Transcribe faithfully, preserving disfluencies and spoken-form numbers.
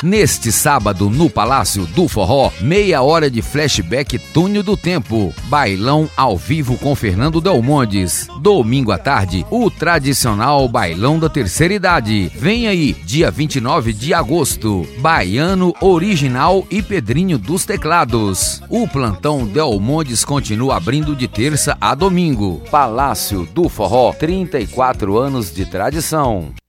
Neste sábado, no Palácio do Forró, meia hora de flashback Túnel do Tempo. Bailão ao vivo com Fernando Delmondes. Domingo à tarde, o tradicional Bailão da Terceira Idade. Vem aí, dia vinte e nove de agosto. Baiano Original e Pedrinho dos Teclados. O plantão Delmondes continua abrindo de terça a domingo. Palácio do Forró, trinta e quatro anos de tradição.